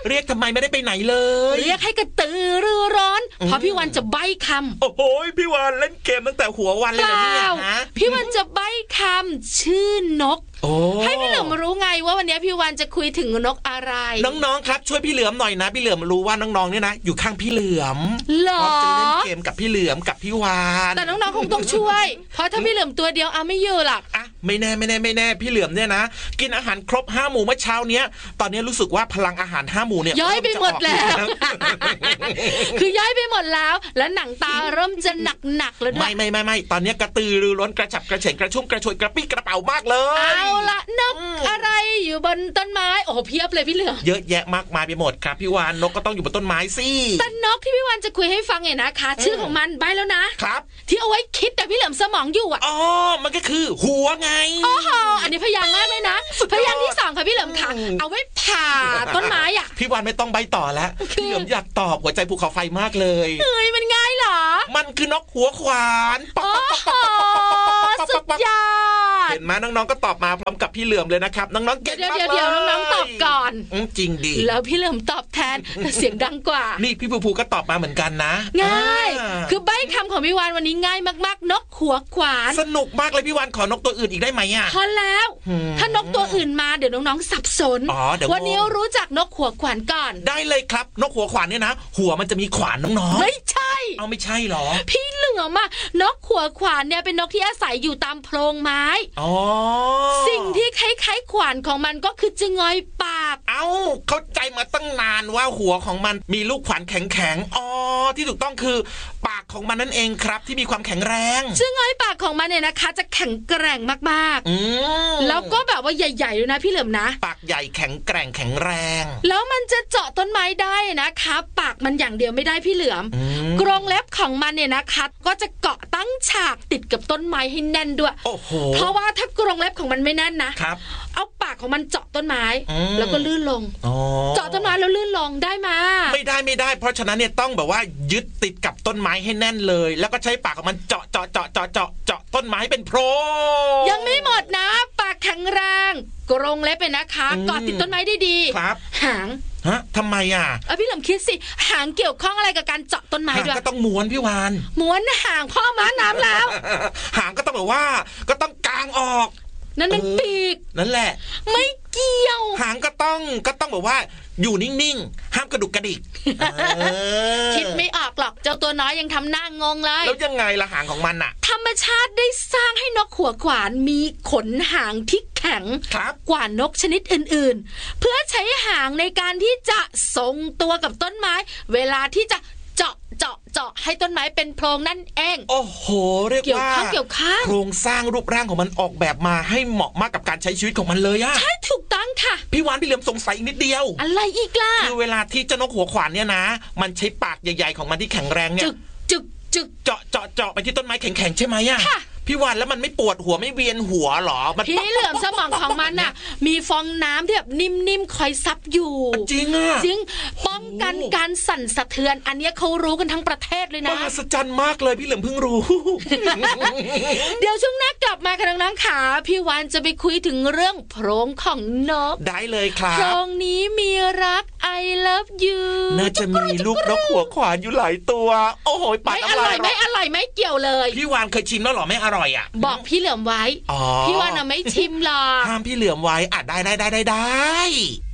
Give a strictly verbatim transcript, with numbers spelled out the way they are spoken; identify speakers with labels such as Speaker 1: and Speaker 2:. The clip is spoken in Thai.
Speaker 1: เรียกทำไมไม่ได้ไปไหนเลย
Speaker 2: เรียกให้กระตือรือร้อนเพราะพี่วันจะใบ้คำ
Speaker 1: โอ้โหพี่วันเล่นเกมตั้งแต่หัววันเลยนะเนี่ยฮะ
Speaker 2: พี่วันจะใบ้คำชื่อนกให้พี่เหลือมรู้ไงว่าวันนี้พี่วันจะคุยถึงนกอะไร
Speaker 1: น้องๆครับช่วยพี่เหลือมหน่อยนะพี่เหลือมรู้ว่าน้องๆเนี่ยนะอยู่ข้างพี่เหลือม
Speaker 2: หรอ
Speaker 1: จะเล่นเกมกับพี่เหลือมกับพี่วาน
Speaker 2: แต่น้องๆคงต้องช่วยเพราะถ้าพี่เหลือมตัวเดียวเอาไม่อยู่หรอก
Speaker 1: อ่ะไม่แน่ไม่แน่ไม่แน่พี่เหลือมเนี่ยนะกินอาหารครบห้าหมู่เมื่อเช้าเนี้ยตอนนี้รู้สึกว่าพลังอาหารห้าหมู่เนี่ย
Speaker 2: ย้อยไปหมดแล้วคือย้อยไปหมดแล้วแล้วหนังตาเริ่มจะหนักๆแล้วด้วย
Speaker 1: ไม่ไม่ไม่ไม่ตอนนี้กระตือรือร้นกระฉับกระเฉงกระชุ่มกระชวยกระปี้กระเป๋ามากเลย
Speaker 2: เอาละนกอะไรอยู่บนต้นไม้โอ้เพียบเลยพี่เหลือ
Speaker 1: เยอะแยะมากมายไปหมดครับพี่วานนกก็ต้องอยู่บนต้นไม้สิ
Speaker 2: แต่นกที่พี่วานจะคุยให้ฟังเนี่ยนะคะชื่อของมันใบแล้วนะครับที่เอาไว้คิดแต่พี่เหลือมสมองอยู่อ่ะ
Speaker 1: อ๋อมันก็คือหัวไง
Speaker 2: โอ้โหอันนี้พยางค์แรกเลยนะพยางค์ที่สองค่ะพี่เหลือมค่ะเอาไว้ผ่าต้นไม้อ่ะ
Speaker 1: พี่วานไม่ต้องใบต่อแล้วพี่เหลือมอยากตอบหัวใจภูเขาไฟมากเลย
Speaker 2: เฮ้ยมันง่ายเหรอ
Speaker 1: มันคือนกหัวขวาน
Speaker 2: โอ้โหสุดยอด
Speaker 1: เห็นไหมน้องๆก็ตอบมาพร้อมกับพี่เหลือมเลยนะครับน้องๆเก่งมากเลย
Speaker 2: เดี๋ยวๆน้องๆตอบก่อน
Speaker 1: จริงดิ
Speaker 2: แล้วพี่เหลือมตอบแทนแต่เสียงดังกว่า
Speaker 1: นี่พี่ภูภูก็ตอบมาเหมือนกันนะ
Speaker 2: ง่ายคือใบ้คำของพี่วานวันนี้ง่ายมากๆนกหัวขวาน
Speaker 1: สนุกมากเลยพี่วานขอนกตัวอื่นอีกได้ไหมอ่ะ
Speaker 2: พอแล้วถ้านกตัวอื่นมาเดี๋ยวน้องๆสับสนวันนี้รู้จักนกหัวขวานก่อน
Speaker 1: ได้เลยครับนกหัวขวานเนี่ยนะหัวมันจะมีขวานน้อง
Speaker 2: ๆไม่ใช่
Speaker 1: เอาไม่ใช่หรอ
Speaker 2: พี่เหลือมอะนกหัวขวานเนี่ยเป็นนกที่อาศัยอยู่ตามโพรงไม้
Speaker 1: อ๋อ
Speaker 2: สิ่งที่คล้ายๆขวานของมันก็คือจะงอยปาก
Speaker 1: เอ้าเข้าใจมาตั้งนานว่าหัวของมันมีลูกขวานแข็งๆอ๋อที่ถูกต้องคือปากของมันนั่นเองครับที่มีความแข็งแรง
Speaker 2: จะงอยปากของมันเนี่ยนะคะจะแข็งแกร่งมากๆแล้วก็แบบว่าใหญ่ๆด้วยนะพี่เหลือมนะ
Speaker 1: ปากใหญ่แข็งแกร่งแข็งแรง
Speaker 2: แล้วมันจะเจาะต้นไม้ได้นะคะปากมันอย่างเดียวไม่ได้พี่เหลือมกรงเล็บของมันเนี่ยนะคะก็จะเกาะตั้งฉากติดกับต้นไม้ให้แน่นด้วยเพราะว่าถ้ากรงเล็บของมันไม่แน่นนะครับเอาปากของมันเจาะต้นไม้แล้วก็ลื่นลงเจาะต้นไม้แล้วลื่นลงได้มา
Speaker 1: ไม่ได้ไม่ได้เพราะฉะนั้นเนี่ยต้องแบบว่ายึดติดกับต้นไม้ให้แน่นเลยแล้วก็ใช้ปากของมันเจาะเจาะเจาะเจาะเจาะเจาะต้นไม้เป็นโพรง
Speaker 2: ยังไม่หมดนะปากแข็งแรงกรงเล็บเป็นนะคะเกาะติดต้นไม้ได้ดี
Speaker 1: ครับ
Speaker 2: หาง
Speaker 1: ฮะทำไมอ่ะ
Speaker 2: เออพี่เหลิมคิดสิหางเกี่ยวข้องอะไรกับการเจาะต้นไม้ด้วย
Speaker 1: ก็ต้องม้วนพี่วาน
Speaker 2: ม้วนหางพ่อม้าน้ำแล้ว
Speaker 1: หางก็ต้องแบบว่าก็ต้องกางออก
Speaker 2: นั่นมันปีก
Speaker 1: นั่นแหละ
Speaker 2: ไม่เกี่ยว
Speaker 1: หางก็ต้องก็ต้องแบบว่าอยู่นิ่งๆห้ามกระดุกกระดิก
Speaker 2: คิดไม่ออกหรอกเจ้าตัวน้อยยังทำหน้างงเลย
Speaker 1: แล้วยังไงละหางของมันอ่ะ
Speaker 2: ธรรมชาติได้สร้างให้นกหัวขวานมีขนหางที่แข็งกว่านกชนิดอื่นๆเพื่อใช้หางในการที่จะทรงตัวกับต้นไม้เวลาที่จะเจาะเจาะเจาะให้ต้นไม้เป็นโพรงนั่นเอง
Speaker 1: โอ้โหเรียกว่า
Speaker 2: เกี่ยวข้าง
Speaker 1: โครงสร้างรูปร่างของมันออกแบบมาให้เหมาะมากกับการใช้ชีวิตของมันเลยอะ
Speaker 2: ใช่ถูกต้องค่ะ
Speaker 1: พี่วานพี่เหลือมสงสัยอีกนิดเดียว
Speaker 2: อะไรอีกล่ะ
Speaker 1: คือเวลาที่เจ้านกหัวขวานเนี่ยนะมันใช้ปากใหญ่ๆของมันที่แข็งแรงเนี่ย
Speaker 2: จึกจึกจึก
Speaker 1: เจาะเจาะเจาะไปที่ต้นไม้แข็งๆใช่ไหมอะพี่วานแล้วมันไม่ปวดหัวไม่เวียนหัวหรอมัน
Speaker 2: พี่เหลือมสมองของมันน่ะมีฟองน้ำที่แบบนิ่มๆคอยซับอยู่
Speaker 1: จริงอ่ะ
Speaker 2: จริงป้องกันการสั่นสะเทือนอันนี้เขารู้กันทั้งประเทศเลยนะ
Speaker 1: มหัศจรรย์มากเลยพี่เหลือมเพิ่งรู้
Speaker 2: เดี๋ยวช่วงหน้ากลับมาค่ะน้องๆขาพี่วานจะไปคุยถึงเรื่องโพรงของนก
Speaker 1: ได้เลยครับ
Speaker 2: โพรงนี้มีรัก I love you
Speaker 1: น่าจะมีลูกนกหัวขวานอยู่หลายตัวโอ้โหปาก
Speaker 2: ไม่อร่อยไม่อร่อยไม่เกี่ยวเลย
Speaker 1: พี่วานเคยชิมแล้วหรอไม่อร่อยอ่ะ
Speaker 2: บอกพี่เหลือมไว้พี่วานน่ะไม่ชิมหรอก
Speaker 1: ห้ามพี่เหลือมไว้อ่ะได้ได้ได้ได้